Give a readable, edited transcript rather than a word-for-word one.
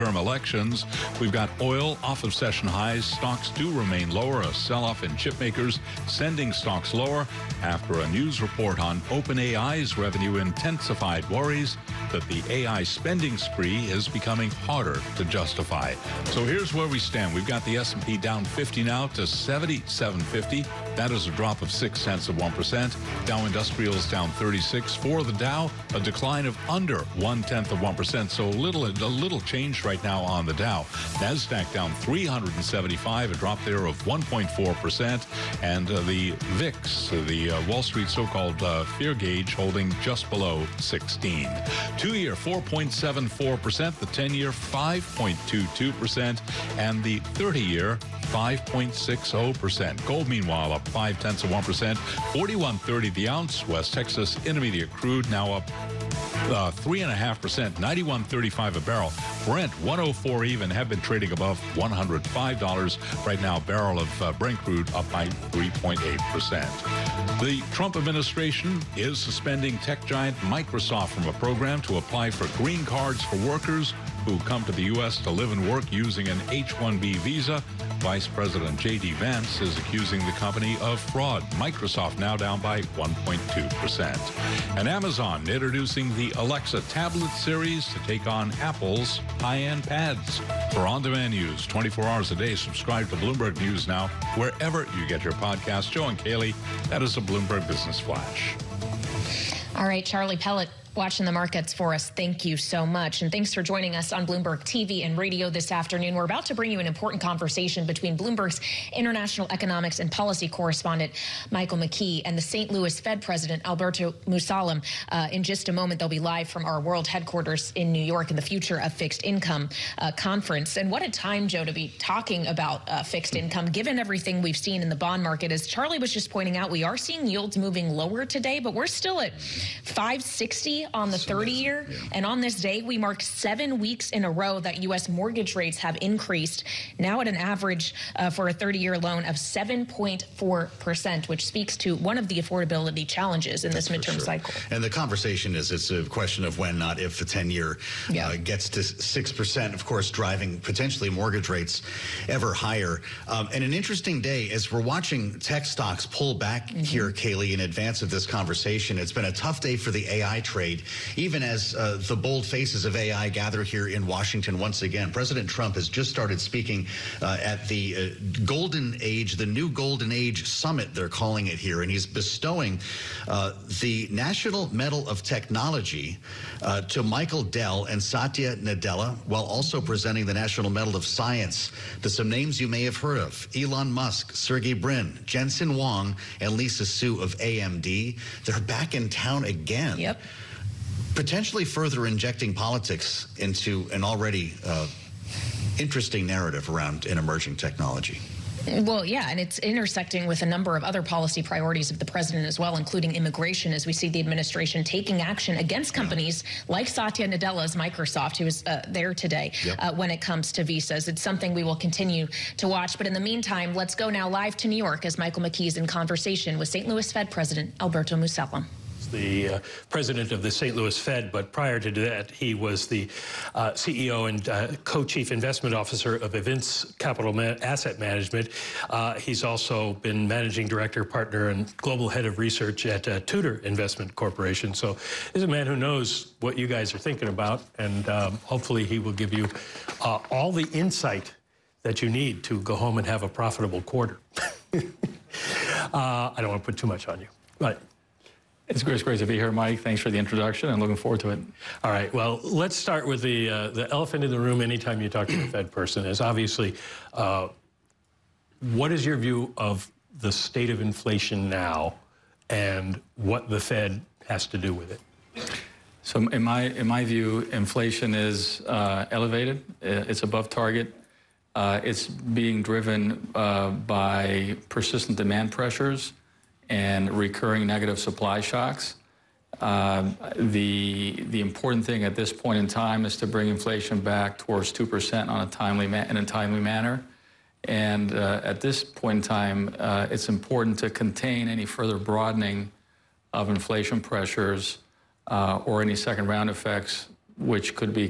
elections. We've got oil off of session highs. Stocks do remain lower. A sell-off in chip makers sending stocks lower after a news report on OpenAI's revenue intensified worries that the AI spending spree is becoming harder to justify. So here's where we stand. We've got the S&P down 50 now to 7750. That is a drop of 0.6%. Dow Industrials down 36. For the Dow, a decline of under 0.1%. So a little change right now on the Dow. NASDAQ down 375, a drop there of 1.4%. And the VIX, the Wall Street so-called fear gauge, holding just below 16. 2-year 4.74%, the 10-year 5.22%, and the 30-year 5.60%. Gold, meanwhile, up 0.5%, 41.30 the ounce. West Texas Intermediate crude now up 3.5%, 91.35 a barrel. Brent 104 even, have been trading above $105 right now. Barrel of Brent crude up by 3.8%. The Trump administration is suspending tech giant Microsoft from a program to apply for green cards for workers who come to the U.S. to live and work using an H-1B visa. Vice President J.D. Vance is accusing the company of fraud. Microsoft now down by 1.2%. And Amazon introducing the Alexa tablet series to take on Apple's high-end pads. For on-demand news 24 hours a day, subscribe to Bloomberg News Now wherever you get your podcast. Joe and Kaylee, that is a Bloomberg Business Flash. All right, Charlie Pellet, watching the markets for us. Thank you so much. And thanks for joining us on Bloomberg TV and radio this afternoon. We're about to bring you an important conversation between Bloomberg's international economics and policy correspondent, Michael McKee, and the St. Louis Fed President, Alberto Musalem. In just a moment, they'll be live from our world headquarters in New York in the Future of Fixed Income conference. And what a time, Joe, to be talking about fixed income, given everything we've seen in the bond market. As Charlie was just pointing out, we are seeing yields moving lower today, but we're still at 560 on the 30-year. Yeah. And on this day, we marked 7 weeks in a row that U.S. mortgage rates have increased, now at an average for a 30-year loan of 7.4%, which speaks to one of the affordability challenges in this midterm cycle. And the conversation is, it's a question of when, not if, the 10-year gets to 6%, of course, driving potentially mortgage rates ever higher. And an interesting day as we're watching tech stocks pull back here, Kaylee, in advance of this conversation. It's been a tough day for the AI trade, even as the bold faces of AI gather here in Washington once again. President Trump has just started speaking at the Golden Age, the new Golden Age Summit, they're calling it here, and he's bestowing the National Medal of Technology to Michael Dell and Satya Nadella, while also presenting the National Medal of Science to some names you may have heard of: Elon Musk, Sergey Brin, Jensen Huang, and Lisa Su of AMD. They're back in town again. Yep. Potentially further injecting politics into an already interesting narrative around an emerging technology. Well, yeah, and it's intersecting with a number of other policy priorities of the president as well, including immigration, as we see the administration taking action against companies like Satya Nadella's Microsoft, who is there today, when it comes to visas. It's something we will continue to watch. But in the meantime, let's go now live to New York as Michael McKee is in conversation with St. Louis Fed President Alberto Musalem. The president of the St. Louis Fed, but prior to that, he was the CEO and co-chief investment officer of Events Capital Asset Management. He's also been managing director, partner, and global head of research at Tudor Investment Corporation. So he's a man who knows what you guys are thinking about, and hopefully he will give you all the insight that you need to go home and have a profitable quarter. I don't want to put too much on you, but it's great to be here, Mike. Thanks for the introduction. I'm looking forward to it. All right. Well, let's start with the elephant in the room anytime you talk to a Fed person is obviously, what is your view of the state of inflation now and what the Fed has to do with it? So in my view, inflation is elevated. It's above target. It's being driven by persistent demand pressures and recurring negative supply shocks. The important thing at this point in time is to bring inflation back towards 2% on in a timely manner. And at this point in time, it's important to contain any further broadening of inflation pressures or any second round effects, which could be